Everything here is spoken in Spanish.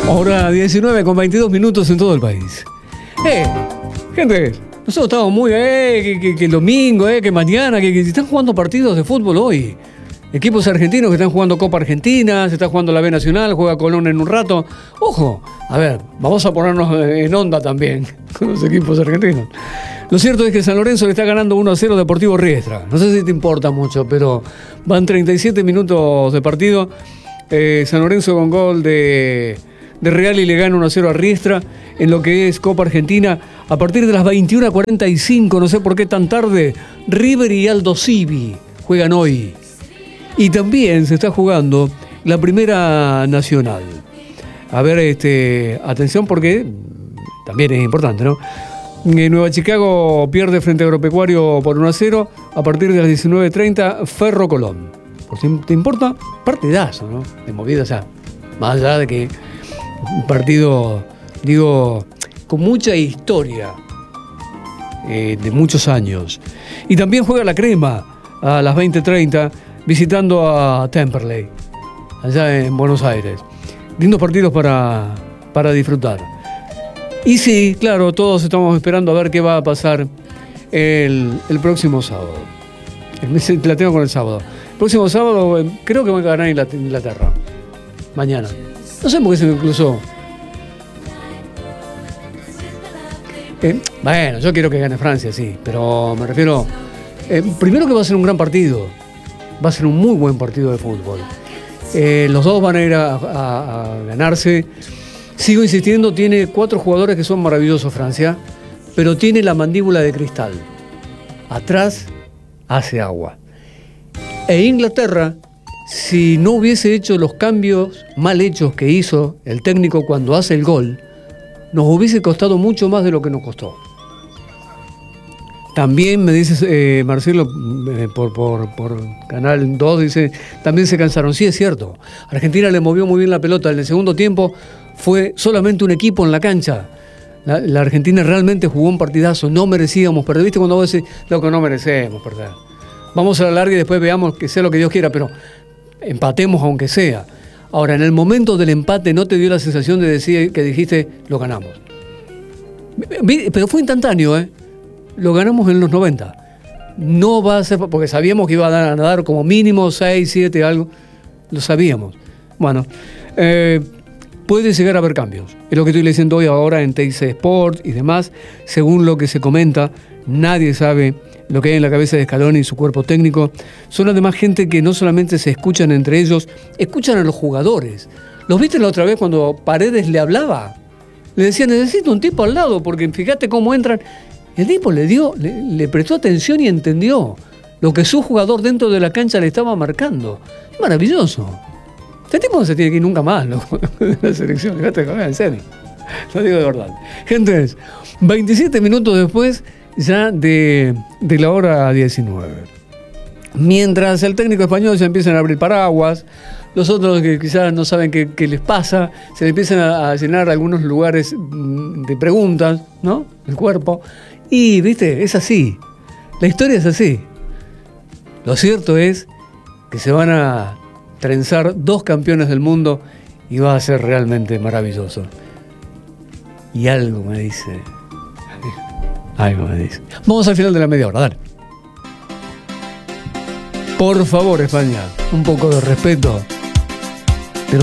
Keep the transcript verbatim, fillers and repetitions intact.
Ahora diecinueve con veintidós minutos en todo el país. Eh, gente, nosotros estamos muy, eh, que, que, que el domingo, eh, que mañana, que, que están jugando partidos de fútbol hoy. Equipos argentinos que están jugando Copa Argentina, se está jugando la B Nacional, juega Colón en un rato. Ojo, a ver, vamos a ponernos en onda también con los equipos argentinos. Lo cierto es que San Lorenzo le está ganando uno a cero Deportivo Riestra. No sé si te importa mucho, pero van treinta y siete minutos de partido. Eh, San Lorenzo con gol de, de Real y le gana uno a cero a Riestra en lo que es Copa Argentina. A partir de las veintiuna cuarenta y cinco, no sé por qué tan tarde, River y Aldo Civi juegan hoy. Y también se está jugando la Primera Nacional. A ver, este, atención porque también es importante, ¿no? Nueva Chicago pierde frente a Agropecuario por uno a cero. A partir de las diecinueve treinta, Ferro Colón. Por si te importa, partidazo, ¿no? De movida, o sea, más allá de que un partido, digo, con mucha historia, eh, de muchos años. Y también juega la Crema a las veinte treinta, visitando a Temperley, allá en Buenos Aires. Lindos partidos para, para disfrutar. Y sí, claro, todos estamos esperando a ver qué va a pasar el, el próximo sábado. La tengo con el sábado. El próximo sábado creo que va a ganar Inglaterra. Mañana. No sé por qué se me cruzó. Eh, bueno, yo quiero que gane Francia, sí, pero me refiero... Eh, primero que va a ser un gran partido. Va a ser un muy buen partido de fútbol. Eh, los dos van a ir a, a, a ganarse. Sigo insistiendo, tiene cuatro jugadores que son maravillosos Francia, pero tiene la mandíbula de cristal. Atrás hace agua. E Inglaterra, si no hubiese hecho los cambios mal hechos que hizo el técnico cuando hace el gol, nos hubiese costado mucho más de lo que nos costó. También me dice eh, Marcelo eh, por, por, por Canal dos, dice, también se cansaron. Sí, es cierto. Argentina le movió muy bien la pelota. En el segundo tiempo fue solamente un equipo en la cancha. La, la Argentina realmente jugó un partidazo. No merecíamos perder. ¿Viste cuando vos decís, lo que no merecemos perder? Vamos a la larga y después veamos que sea lo que Dios quiera, pero empatemos aunque sea. Ahora, en el momento del empate, ¿no te dio la sensación de decir que dijiste, lo ganamos? Pero fue instantáneo, ¿eh? Lo ganamos en los noventa. No va a ser, porque sabíamos que iba a dar, a dar como mínimo seis, siete, algo. Lo sabíamos. Bueno, eh, puede llegar a haber cambios. Es lo que estoy leyendo hoy ahora en T I C Sport y demás. Según lo que se comenta, nadie sabe lo que hay en la cabeza de Scaloni y su cuerpo técnico. Son además gente que no solamente se escuchan entre ellos, escuchan a los jugadores. ¿Los viste la otra vez cuando Paredes le hablaba? Le decía, necesito un tipo al lado, porque fíjate cómo entran. El tipo le dio, le, le prestó atención y entendió lo que su jugador dentro de la cancha le estaba marcando. Maravilloso. Este tipo no se tiene que ir nunca más, ¿no? De la selección. Fíjate, en serio. Lo digo de verdad. Gente, veintisiete minutos después ya de, de la hora diecinueve. Mientras el técnico español ya empiezan a abrir paraguas, los otros que quizás no saben qué, qué les pasa, se le empiezan a, a llenar algunos lugares de preguntas, ¿no? El cuerpo. Y, viste, es así. La historia es así. Lo cierto es que se van a trenzar dos campeones del mundo y va a ser realmente maravilloso. Y algo me dice... Algo me dice... Vamos al final de la media hora, dale. Por favor, España, un poco de respeto